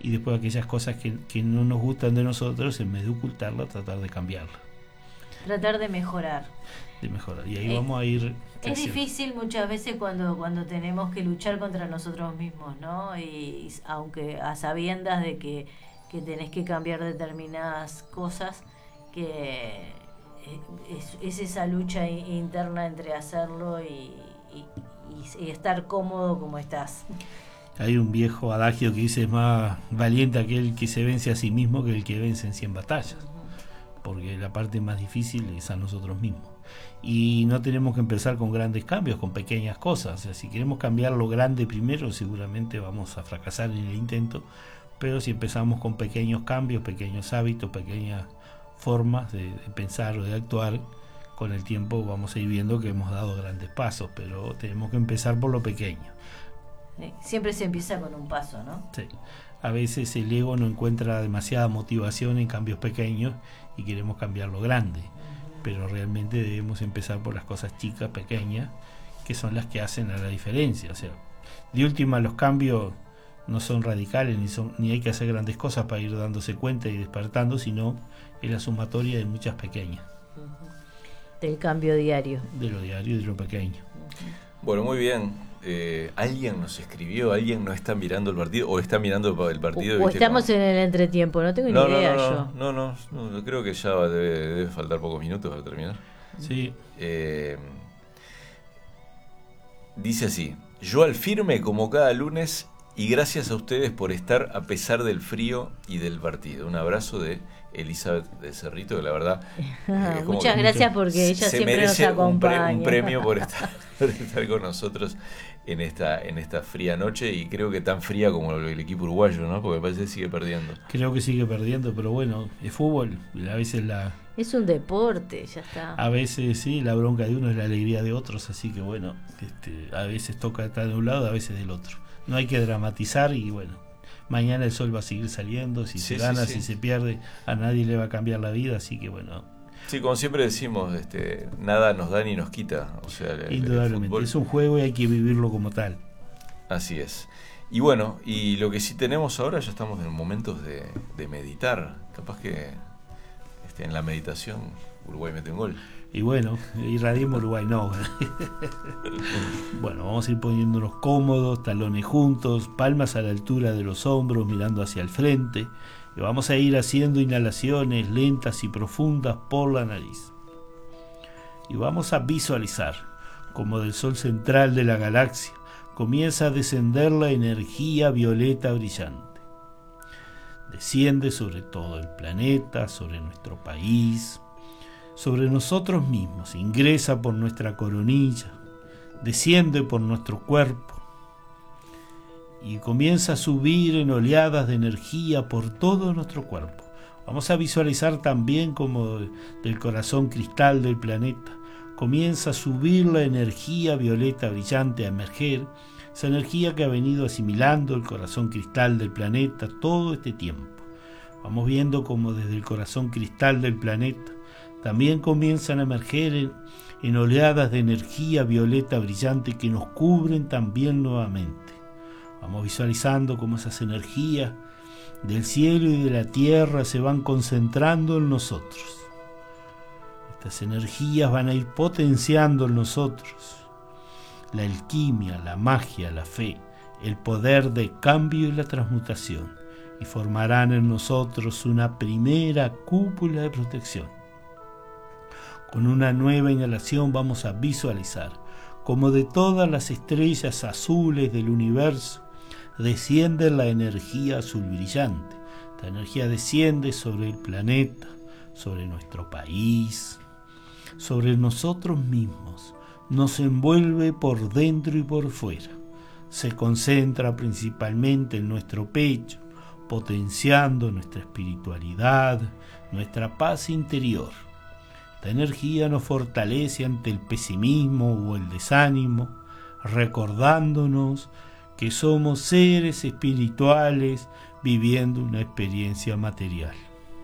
y después aquellas cosas que no nos gustan de nosotros, en vez de ocultarlas, tratar de cambiarlas. Tratar de mejorar. Y ahí vamos a ir creciendo. Es difícil muchas veces cuando tenemos que luchar contra nosotros mismos, ¿no? Y aunque a sabiendas de que tenés que cambiar determinadas cosas, que es esa lucha interna entre hacerlo y estar cómodo como estás. Hay un viejo adagio que dice: es más valiente aquel que se vence a sí mismo que el que vence en 100 batallas, porque la parte más difícil es a nosotros mismos. Y no tenemos que empezar con grandes cambios, con pequeñas cosas. O sea, si queremos cambiar lo grande primero, seguramente vamos a fracasar en el intento, pero si empezamos con pequeños cambios, pequeños hábitos, pequeñas formas de pensar o de actuar, con el tiempo vamos a ir viendo que hemos dado grandes pasos, pero tenemos que empezar por lo pequeño. Siempre se empieza con un paso, ¿no? Sí. A veces el ego no encuentra demasiada motivación en cambios pequeños y queremos cambiar lo grande, pero realmente debemos empezar por las cosas chicas, pequeñas, que son las que hacen la diferencia. O sea, de última, los cambios no son radicales, ni hay que hacer grandes cosas para ir dándose cuenta y despertando, sino es la sumatoria de muchas pequeñas. Del cambio diario. De lo diario y de lo pequeño. Bueno, muy bien. Alguien nos escribió, alguien no está mirando el partido, o está mirando el partido. O estamos en el entretiempo, no tengo ni idea yo. No, creo que ya debe faltar pocos minutos para terminar. Sí. Dice así: yo al firme como cada lunes, y gracias a ustedes por estar a pesar del frío y del partido. Un abrazo de Elizabeth de Cerrito, que la verdad muchas gracias, porque ella siempre nos acompaña. Un premio por estar con nosotros en esta fría noche, y creo que tan fría como el equipo uruguayo, ¿no? Porque parece que sigue perdiendo. Creo que sigue perdiendo, pero bueno, es fútbol, a veces es un deporte, ya está. A veces sí, la bronca de uno es la alegría de otros, así que bueno, a veces toca estar de un lado, a veces del otro. No hay que dramatizar, y bueno, mañana el sol va a seguir saliendo, si se gana, si se pierde, a nadie le va a cambiar la vida, así que bueno. Sí, como siempre decimos, nada nos da ni nos quita. O sea, indudablemente, es un juego y hay que vivirlo como tal. Así es. Y bueno, y lo que sí tenemos ahora, ya estamos en momentos de meditar. Capaz que en la meditación Uruguay mete un gol. Y bueno, irradiemos Uruguay, no. Bueno, vamos a ir poniéndonos cómodos, talones juntos, palmas a la altura de los hombros, mirando hacia el frente. Y vamos a ir haciendo inhalaciones lentas y profundas por la nariz. Y vamos a visualizar como del sol central de la galaxia comienza a descender la energía violeta brillante. Desciende sobre todo el planeta, sobre nuestro país, sobre nosotros mismos, ingresa por nuestra coronilla, desciende por nuestro cuerpo y comienza a subir en oleadas de energía por todo nuestro cuerpo. Vamos a visualizar también como del corazón cristal del planeta comienza a subir la energía violeta brillante, a emerger, esa energía que ha venido asimilando el corazón cristal del planeta todo este tiempo. Vamos viendo como desde el corazón cristal del planeta también comienzan a emerger en oleadas de energía violeta brillante que nos cubren también nuevamente. Vamos visualizando cómo esas energías del cielo y de la tierra se van concentrando en nosotros. Estas energías van a ir potenciando en nosotros la alquimia, la magia, la fe, el poder de cambio y la transmutación, y formarán en nosotros una primera cúpula de protección. Con una nueva inhalación vamos a visualizar como de todas las estrellas azules del universo desciende la energía azul brillante. Esta energía desciende sobre el planeta, sobre nuestro país, sobre nosotros mismos, nos envuelve por dentro y por fuera. Se concentra principalmente en nuestro pecho, potenciando nuestra espiritualidad, nuestra paz interior. Esta energía nos fortalece ante el pesimismo o el desánimo, recordándonos que somos seres espirituales viviendo una experiencia material.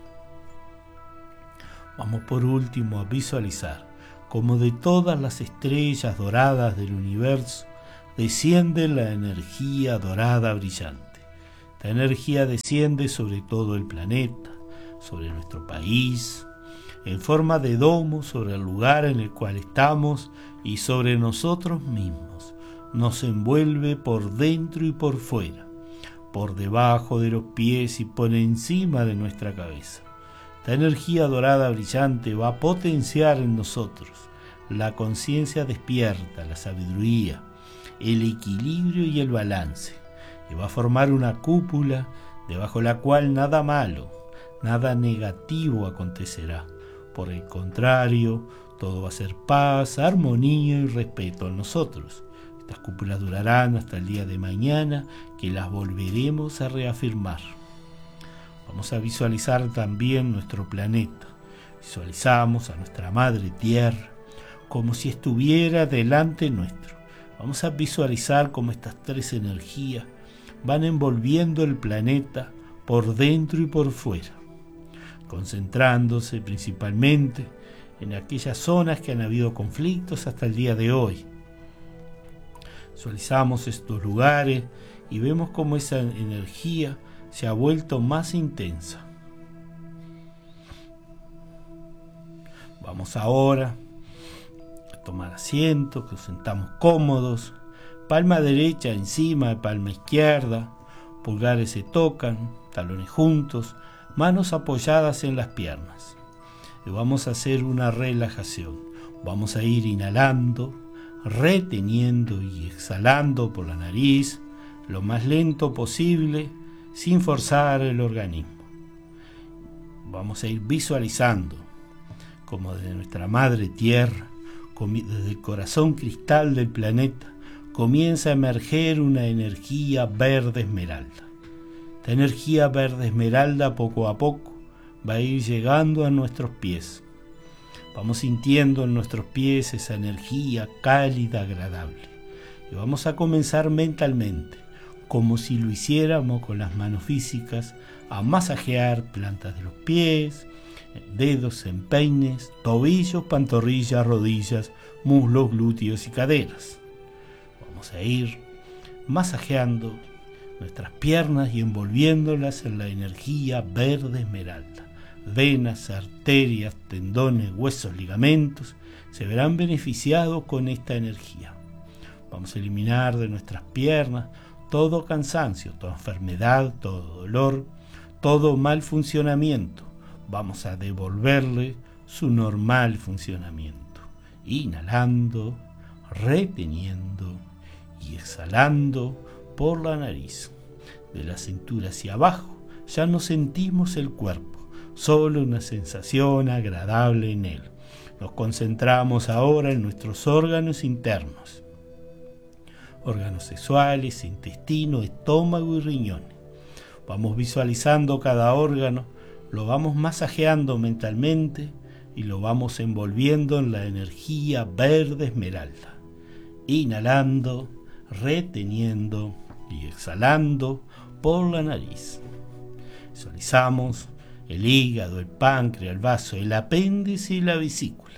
Vamos por último a visualizar como de todas las estrellas doradas del universo desciende la energía dorada brillante. Esta energía desciende sobre todo el planeta, sobre nuestro país, en forma de domo sobre el lugar en el cual estamos y sobre nosotros mismos. Nos envuelve por dentro y por fuera, por debajo de los pies y por encima de nuestra cabeza. Esta energía dorada brillante va a potenciar en nosotros la conciencia despierta, la sabiduría, el equilibrio y el balance, y va a formar una cúpula debajo de la cual nada malo, nada negativo acontecerá. Por el contrario, todo va a ser paz, armonía y respeto en nosotros. Estas cúpulas durarán hasta el día de mañana, que las volveremos a reafirmar. Vamos a visualizar también nuestro planeta. Visualizamos a nuestra Madre Tierra como si estuviera delante nuestro. Vamos a visualizar cómo estas tres energías van envolviendo el planeta por dentro y por fuera, concentrándose principalmente en aquellas zonas que han habido conflictos hasta el día de hoy. Visualizamos estos lugares y vemos cómo esa energía se ha vuelto más intensa. Vamos ahora a tomar asiento, que nos sentamos cómodos, palma derecha encima de palma izquierda, pulgares se tocan, talones juntos, manos apoyadas en las piernas. Y vamos a hacer una relajación. Vamos a ir inhalando, reteniendo y exhalando por la nariz lo más lento posible, sin forzar el organismo. Vamos a ir visualizando como desde nuestra Madre Tierra, desde el corazón cristal del planeta, comienza a emerger una energía verde esmeralda. Esta energía verde esmeralda poco a poco va a ir llegando a nuestros pies. Vamos sintiendo en nuestros pies esa energía cálida, agradable. Y vamos a comenzar mentalmente, como si lo hiciéramos con las manos físicas, a masajear plantas de los pies, dedos, empeines, tobillos, pantorrillas, rodillas, muslos, glúteos y caderas. Vamos a ir masajeando nuestras piernas y envolviéndolas en la energía verde esmeralda. Venas, arterias, tendones, huesos, ligamentos se verán beneficiados con esta energía. Vamos a eliminar de nuestras piernas todo cansancio, toda enfermedad, todo dolor, todo mal funcionamiento. Vamos a devolverle su normal funcionamiento, inhalando, reteniendo y exhalando por la nariz. De la cintura hacia abajo ya no sentimos el cuerpo, solo una sensación agradable en él. Nos concentramos ahora en nuestros órganos internos, órganos sexuales, intestino, estómago y riñones. Vamos visualizando cada órgano, lo vamos masajeando mentalmente y lo vamos envolviendo en la energía verde esmeralda, inhalando, reteniendo y exhalando por la nariz. Visualizamos el hígado, el páncreas, el vaso, el apéndice y la vesícula.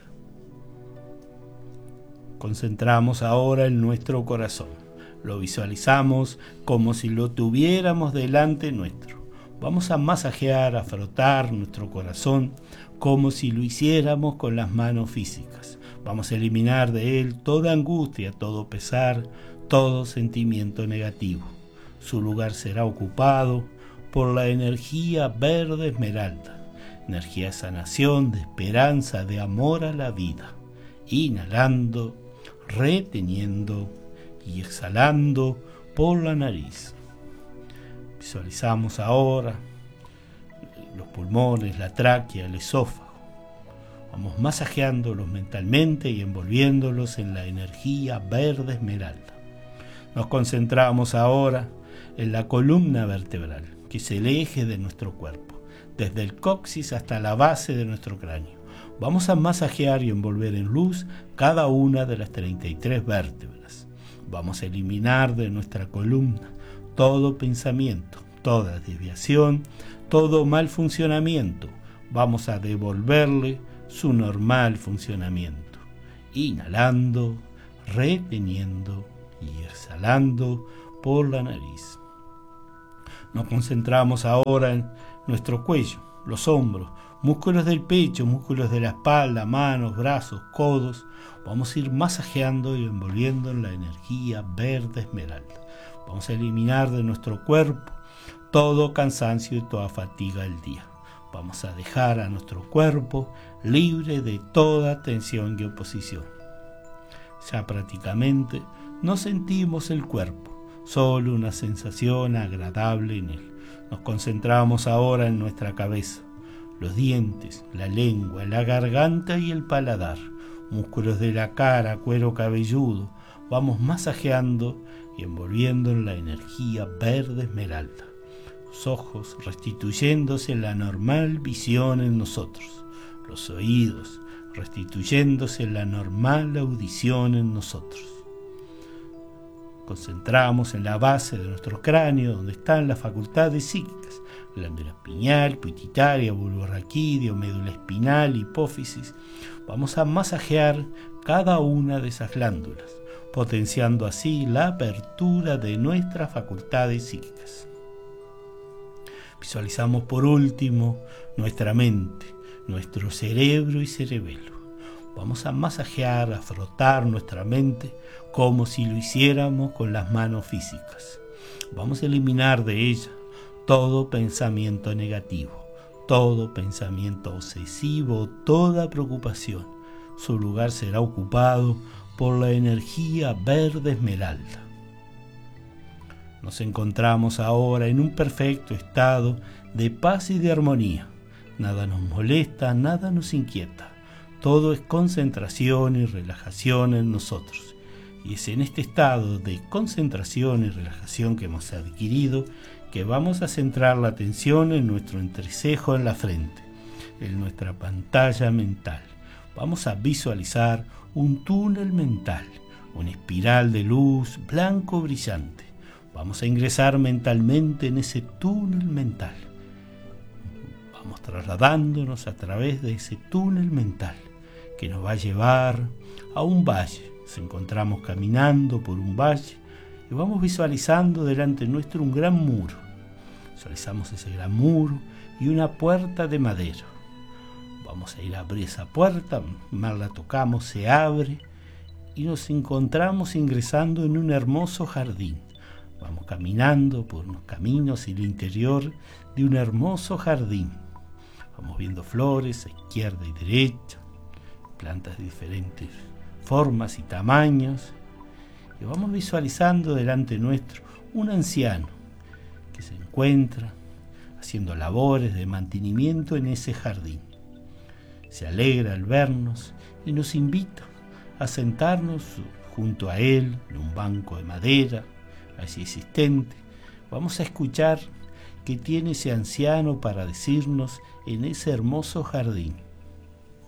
Concentramos ahora en nuestro corazón. Lo visualizamos como si lo tuviéramos delante nuestro. Vamos a masajear, a frotar nuestro corazón como si lo hiciéramos con las manos físicas. Vamos a eliminar de él toda angustia, todo pesar, todo sentimiento negativo. Su lugar será ocupado por la energía verde esmeralda, energía de sanación, de esperanza, de amor a la vida. Inhalando, reteniendo y exhalando por la nariz. Visualizamos ahora los pulmones, la tráquea, el esófago. Vamos masajeándolos mentalmente y envolviéndolos en la energía verde esmeralda. Nos concentramos ahora en la columna vertebral, que es el eje de nuestro cuerpo, desde el coxis hasta la base de nuestro cráneo. Vamos a masajear y envolver en luz cada una de las 33 vértebras. Vamos a eliminar de nuestra columna todo pensamiento, toda desviación, todo mal funcionamiento. Vamos a devolverle su normal funcionamiento, inhalando, reteniendo y exhalando por la nariz. Nos concentramos ahora en nuestro cuello, los hombros, músculos del pecho, músculos de la espalda, manos, brazos, codos. Vamos a ir masajeando y envolviendo en la energía verde esmeralda. Vamos a eliminar de nuestro cuerpo todo cansancio y toda fatiga del día. Vamos a dejar a nuestro cuerpo libre de toda tensión y oposición. Ya prácticamente no sentimos el cuerpo, solo una sensación agradable en él. Nos concentramos ahora en nuestra cabeza, los dientes, la lengua, la garganta y el paladar, músculos de la cara, cuero cabelludo. Vamos masajeando y envolviendo en la energía verde esmeralda. Los ojos restituyéndose la normal visión en nosotros. Los oídos restituyéndose la normal audición en nosotros. Concentramos en la base de nuestro cráneo donde están las facultades psíquicas, glándula pineal, pituitaria, bulbo raquídeo, médula espinal, hipófisis. Vamos a masajear cada una de esas glándulas, potenciando así la apertura de nuestras facultades psíquicas. Visualizamos por último nuestra mente, nuestro cerebro y cerebelo. Vamos a masajear, a frotar nuestra mente como si lo hiciéramos con las manos físicas. Vamos a eliminar de ella todo pensamiento negativo, todo pensamiento obsesivo, toda preocupación. Su lugar será ocupado por la energía verde esmeralda. Nos encontramos ahora en un perfecto estado de paz y de armonía. Nada nos molesta, nada nos inquieta. Todo es concentración y relajación en nosotros. Y es en este estado de concentración y relajación que hemos adquirido que vamos a centrar la atención en nuestro entrecejo en la frente, en nuestra pantalla mental. Vamos a visualizar un túnel mental, una espiral de luz blanco brillante. Vamos a ingresar mentalmente en ese túnel mental. Vamos trasladándonos a través de ese túnel mental que nos va a llevar a un valle. Nos encontramos caminando por un valle y vamos visualizando delante nuestro un gran muro. Visualizamos ese gran muro y una puerta de madera. Vamos a ir a abrir esa puerta, más la tocamos, se abre y nos encontramos ingresando en un hermoso jardín. Vamos caminando por unos caminos en el interior de un hermoso jardín. Vamos viendo flores a izquierda y derecha, plantas de diferentes formas y tamaños. Y vamos visualizando delante nuestro un anciano que se encuentra haciendo labores de mantenimiento en ese jardín. Se alegra al vernos y nos invita a sentarnos junto a él en un banco de madera allí existente. Vamos a escuchar qué tiene ese anciano para decirnos en ese hermoso jardín.